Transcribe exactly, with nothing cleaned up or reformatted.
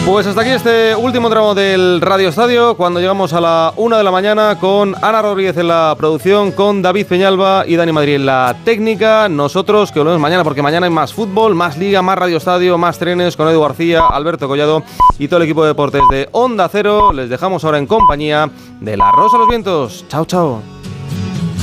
Pues hasta aquí este último tramo del Radio Estadio, cuando llegamos a la una de la mañana con Ana Rodríguez en la producción, con David Peñalba y Dani Madrid en la técnica. Nosotros que volvemos mañana, porque mañana hay más fútbol, más liga, más Radio Estadio, más trenes con Edu García, Alberto Collado y todo el equipo de deportes de Onda Cero. Les dejamos ahora en compañía de La Rosa de los Vientos. Chao, chao.